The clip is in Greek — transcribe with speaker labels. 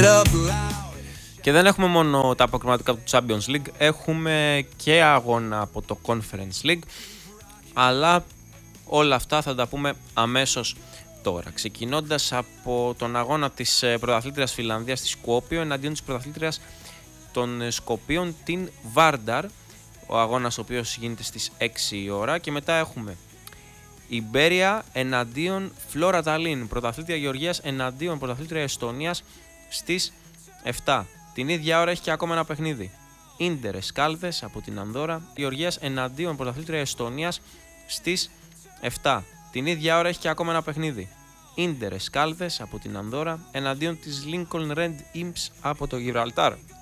Speaker 1: Και δεν έχουμε μόνο τα αποκριματικά του Champions League, έχουμε και αγώνα από το Conference League, αλλά όλα αυτά θα τα πούμε αμέσως τώρα. Ξεκινώντας από τον αγώνα της πρωταθλήτριας Φινλανδίας στη Σκόπιο εναντίον της πρωταθλήτριας των Σκοπίων, την Vardar, ο αγώνας ο οποίος γίνεται στις 6 η ώρα, και μετά έχουμε Ιμπέρια εναντίον Φλόρα Ταλίν, πρωταθλήτρια Γεωργίας εναντίον πρωταθλήτρια Εστονίας στις 7. Την ίδια ώρα έχει και ακόμα ένα παιχνίδι. Ίντερ Σκάλδες από την Ανδόρα Γεωργίας εναντίον πρωταθλήτρια Εστονίας στις 7. Την ίδια ώρα έχει και ακόμα ένα παιχνίδι. Ίντερ Σκάλδες από την Ανδόρα εναντίον της Lincoln Red Imps από το Γιβραλτάρ